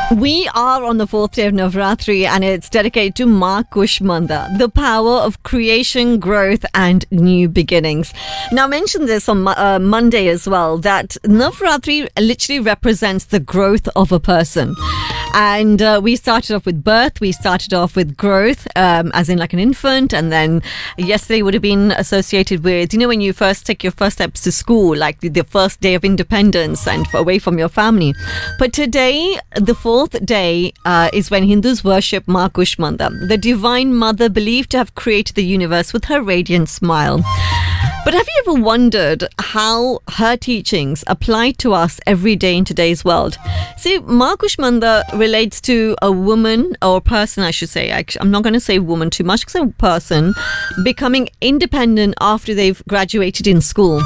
We are on the fourth day of Navratri and it's dedicated to Ma Kushmanda, the power of creation, growth and new beginnings. Now I mentioned this on Monday as well, that Navratri literally represents the growth of a person. And we started off with birth, we started off with growth, as in like an infant, and then yesterday would have been associated with, when you first take your first steps to school, like the first day of independence and away from your family. But today, the fourth day, is when Hindus worship Ma Kushmanda, the divine mother believed to have created the universe with her radiant smile. But have you ever wondered how her teachings apply to us every day in today's world? See, Ma Kushmanda relates to a woman, or a person I should say. I'm not going to say woman too much, because a person becoming independent after they've graduated in school.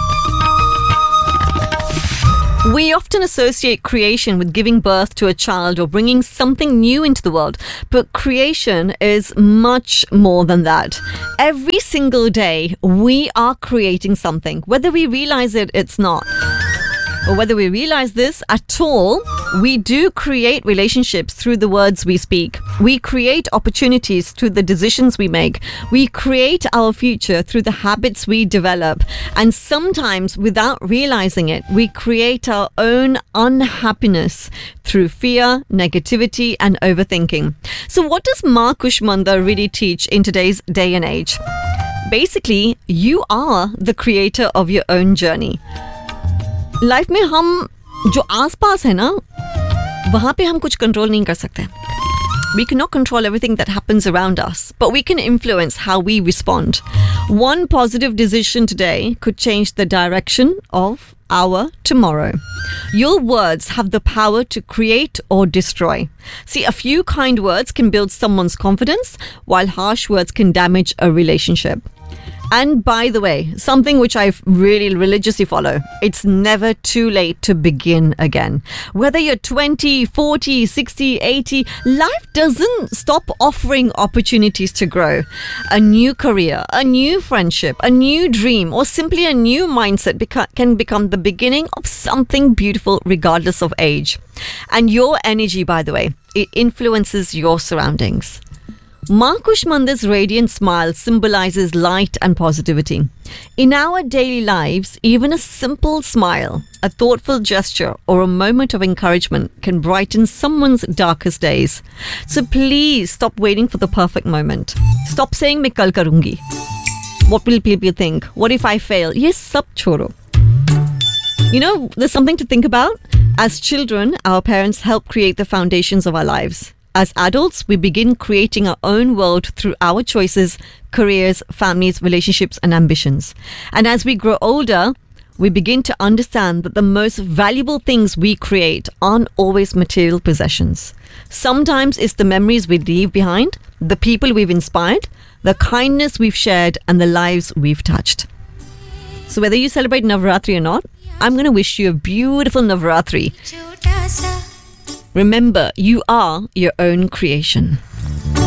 We often associate creation with giving birth to a child or bringing something new into the world, but creation is much more than that. Every single day, we are creating something, whether we realize it's not. Or whether we realize this at all, we do create relationships through the words we speak. We create opportunities through the decisions we make. We create our future through the habits we develop. And sometimes, without realizing it, we create our own unhappiness through fear, negativity, and overthinking. So what does Ma Kushmanda really teach in today's day and age? Basically, you are the creator of your own journey. Life में हम जो आसपास है ना, वहाँ पे हम कुछ कंट्रोल नहीं कर सकते. We cannot control everything that happens around us, but we can influence how we respond. One positive decision today could change the direction of our tomorrow. Your words have the power to create or destroy. See, a few kind words can build someone's confidence, while harsh words can damage a relationship. And by the way, something which I really religiously follow, it's never too late to begin again. Whether you're 20, 40, 60, 80, life doesn't stop offering opportunities to grow. A new career, a new friendship, a new dream, or simply a new mindset can become the beginning of something beautiful regardless of age. And your energy, by the way, it influences your surroundings. Ma Kushmanda's radiant smile symbolizes light and positivity. In our daily lives, even a simple smile, a thoughtful gesture, or a moment of encouragement can brighten someone's darkest days. So please stop waiting for the perfect moment. Stop saying मैं कल करूँगी. What will people think? What if I fail? Ye sab chhoro. There's something to think about. As children, our parents help create the foundations of our lives. As adults, we begin creating our own world through our choices, careers, families, relationships, and ambitions. And as we grow older, we begin to understand that the most valuable things we create aren't always material possessions. Sometimes it's the memories we leave behind, the people we've inspired, the kindness we've shared, and the lives we've touched. So whether you celebrate Navratri or not, I'm going to wish you a beautiful Navratri. Remember, you are your own creation.